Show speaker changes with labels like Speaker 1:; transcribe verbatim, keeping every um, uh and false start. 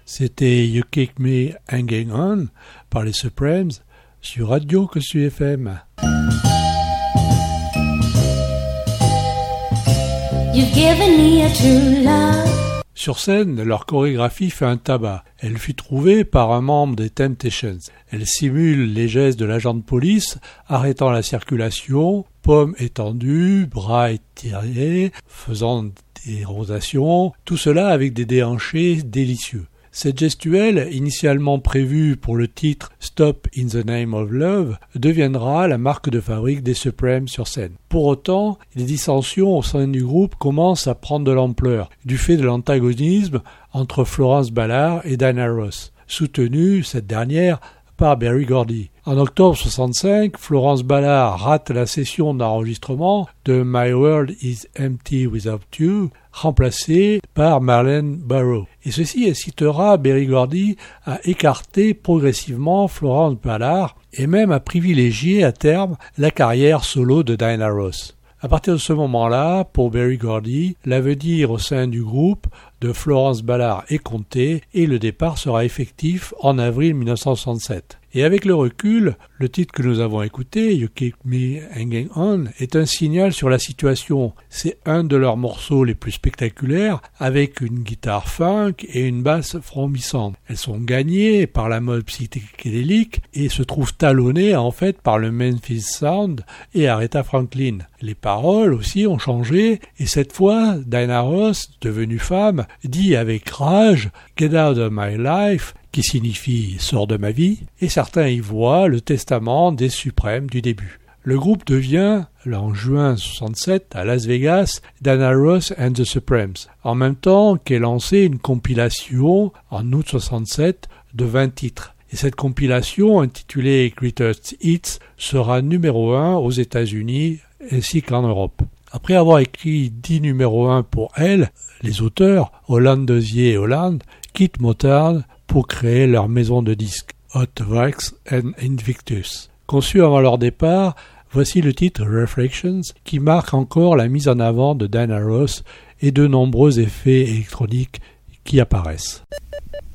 Speaker 1: C'était You Keep Me Hanging On par les Supremes sur Radio Kossu F M.
Speaker 2: You've given me a true love.
Speaker 1: Sur scène, leur chorégraphie fait un tabac. Elle fut trouvée par un membre des Temptations. Elle simule les gestes de l'agent de police, arrêtant la circulation, paumes étendues, bras étirés, faisant des rotations, tout cela avec des déhanchés délicieux. Cette gestuelle, initialement prévue pour le titre Stop in the Name of Love, deviendra la marque de fabrique des Supremes sur scène. Pour autant, les dissensions au sein du groupe commencent à prendre de l'ampleur, du fait de l'antagonisme entre Florence Ballard et Diana Ross, soutenue, cette dernière, par Berry Gordy. En octobre soixante-cinq, Florence Ballard rate la session d'enregistrement de My World is Empty Without You, remplacée par Marlene Barrow. Et ceci incitera Berry Gordy à écarter progressivement Florence Ballard et même à privilégier à terme la carrière solo de Diana Ross. À partir de ce moment-là, pour Berry Gordy, l'avenir au sein du groupe de Florence Ballard est compté et le départ sera effectif en avril mille neuf cent soixante-sept. Et avec le recul, le titre que nous avons écouté, You Keep Me Hanging On, est un signal sur la situation. C'est un de leurs morceaux les plus spectaculaires, avec une guitare funk et une basse frombissante. Elles sont gagnées par la mode psychédélique et se trouvent talonnées en fait par le Memphis Sound et Aretha Franklin. Les paroles aussi ont changé et cette fois, Diana Ross, devenue femme, dit avec rage « Get out of my life », qui signifie « sors de ma vie », et certains y voient le testament des Suprêmes du début. Le groupe devient, en juin soixante-sept, à Las Vegas, Diana Ross and the Supremes, en même temps qu'est lancée une compilation, en août soixante-sept, de vingt titres. Et cette compilation, intitulée Greatest Hits, sera numéro un aux États-Unis ainsi qu'en Europe. Après avoir écrit dix numéros un pour elle, les auteurs, Holland Dozier et Holland, quittent Motown pour créer leur maison de disques, Hot Wax and Invictus. Conçu avant leur départ, voici le titre Reflections qui marque encore la mise en avant de Diana Ross et de nombreux effets électroniques qui apparaissent.